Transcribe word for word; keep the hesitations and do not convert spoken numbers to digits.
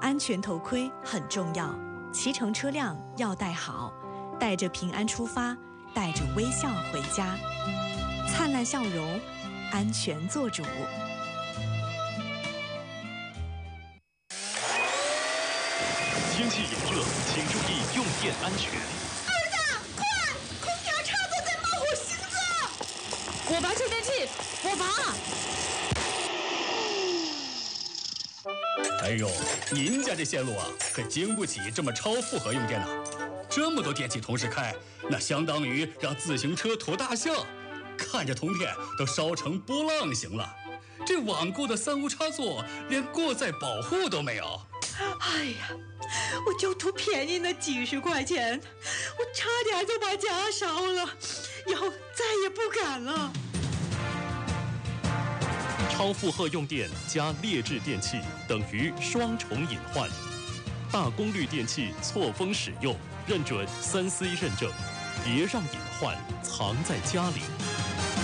安全头盔很重要，骑乘车辆要戴好，带着平安出发，带着微笑回家，灿烂笑容，安全做主。 天气炎热，请注意用电安全。 儿子，快！空调插座在冒火星子！ 我拔充电器，我拔。 哎呦，您家这线路啊，可经不起这么超负荷用电呐！这么多电器同时开，那相当于让自行车驮大象，看着铜片都烧成波浪形了。这网购的三无插座连过载保护都没有。 哎呀，我就图便宜那几十块钱，我差点就把家烧了，以后再也不敢了。 超负荷用电加劣质电器等于双重隐患。大功率电器错峰使用，认准三 C 认证，别让隐患藏在家里。